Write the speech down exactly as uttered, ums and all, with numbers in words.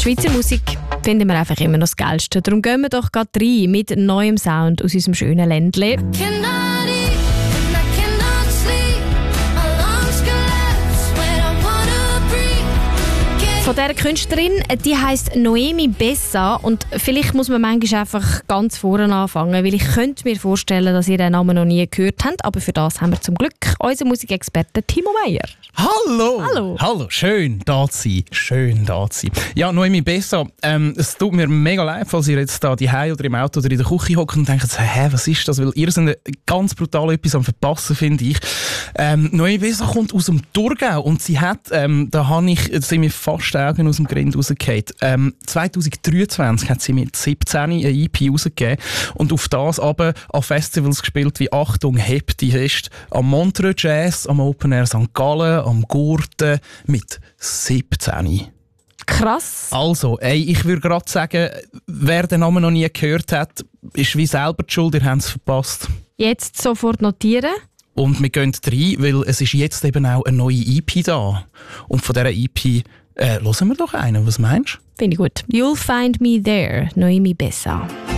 Schweizer Musik finden wir einfach immer noch das Geilste. Darum gehen wir doch gerade rein mit neuem Sound aus unserem schönen Ländle. Von dieser Künstlerin, die heisst Noemi Bessa und vielleicht muss man manchmal einfach ganz vorne anfangen, weil ich könnte mir vorstellen, dass ihr den Namen noch nie gehört habt, aber für das haben wir zum Glück unseren Musikexperten Timo Meyer. Hallo! Hallo! Hallo, schön da zu sein, schön da zu sein. Ja, Noemi Bessa, ähm, es tut mir mega leid, falls ihr jetzt da daheim oder im Auto oder in der Küche hockt und denkt, hä, was ist das? Weil ihr seid ganz brutal etwas am Verpassen, finde ich. Ähm, Noemi Bessa kommt aus dem Thurgau und sie hat, ähm, da habe ich, da sind mir fast die Augen aus dem Grind rausgefallen. Ähm, zwanzig dreiundzwanzig hat sie mit siebzehn eine E P rausgegeben und auf das aber an Festivals gespielt wie Achtung, heb die fest, am Montreux Jazz, am Open Air Sankt Gallen, am Gurten mit siebzehn. Krass. Also, ey, ich würde gerade sagen, wer den Namen noch nie gehört hat, ist wie selber die Schuld, ihr habt es verpasst. Jetzt sofort notieren. Und wir gehen rein, weil es ist jetzt eben auch eine neue E P da. Und von dieser E P äh, hören wir doch einen. Was meinst du? Finde ich gut. You'll Find Me There, Noemi Bessa.